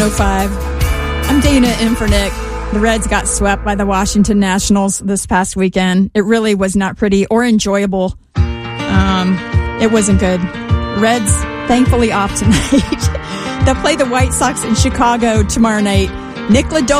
05. I'm Dana in for Nick. The Reds got swept by the Washington Nationals this past weekend. It really was not pretty or enjoyable. It wasn't good. Reds, thankfully, off tonight. They'll play the White Sox in Chicago tomorrow night. Nick Lodolo